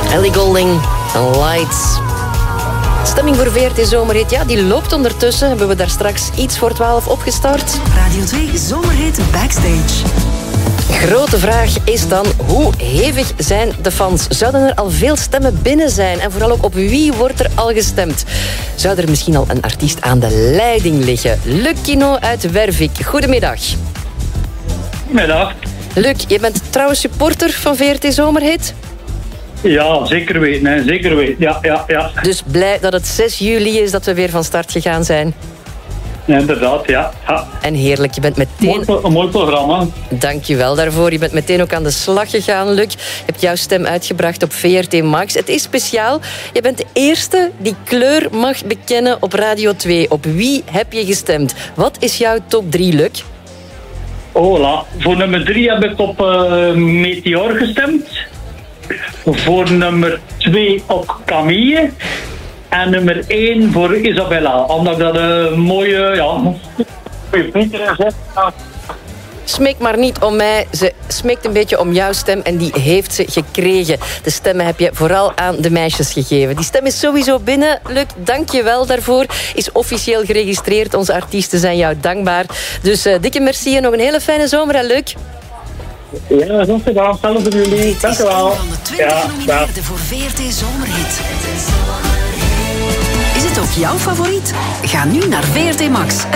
Ellie Goulding en Lights. Stemming voor VRT Zomerhit, ja, die loopt ondertussen. Hebben we daar straks iets voor 12 opgestart. Radio 2 Zomerhit Backstage. Grote vraag is dan, hoe hevig zijn de fans? Zouden er al veel stemmen binnen zijn? En vooral ook, op wie wordt er al gestemd? Zou er misschien al een artiest aan de leiding liggen? Luc Kino uit Wervik, goedemiddag. Goedemiddag. Luc, je bent trouwens supporter van VRT Zomerhit? Ja, zeker weten. Hè. Zeker weten. Ja. Dus blij dat het 6 juli is dat we weer van start gegaan zijn. Ja, inderdaad, ja. En heerlijk, je bent meteen... Een mooi programma. Dank je wel daarvoor. Je bent meteen ook aan de slag gegaan, Luc. Je hebt jouw stem uitgebracht op VRT Max. Het is speciaal. Je bent de eerste die kleur mag bekennen op Radio 2. Op wie heb je gestemd? Wat is jouw top 3, Luc? Hola. Voor nummer 3 heb ik op Meteor gestemd. Voor nummer 2 op Camille. En nummer 1 voor Isabella. Omdat ik dat een mooie Pieter is. Smeek maar niet om mij. Ze smeekt een beetje om jouw stem en die heeft ze gekregen. De stemmen heb je vooral aan de meisjes gegeven. Die stem is sowieso binnen. Luc, dank je wel daarvoor. Is officieel geregistreerd. Onze artiesten zijn jou dankbaar. Dus dikke merci en nog een hele fijne zomer, hè, Luc. Ja, dat is gedaan. Hetzelfde voor jullie. Dank u wel. Van de 20 genomineerden voor VRT Zomerhit. Is het ook jouw favoriet? Ga nu naar VRT Max.